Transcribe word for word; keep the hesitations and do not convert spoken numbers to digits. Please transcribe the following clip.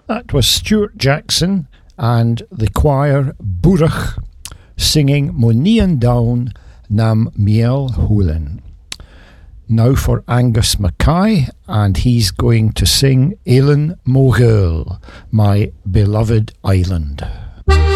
That was Stuart Jackson and the choir Burach singing Monian Down Nam Miel Hulin. Now for Angus Mackay, and he's going to sing Eilean Mo Gael, My Beloved Island.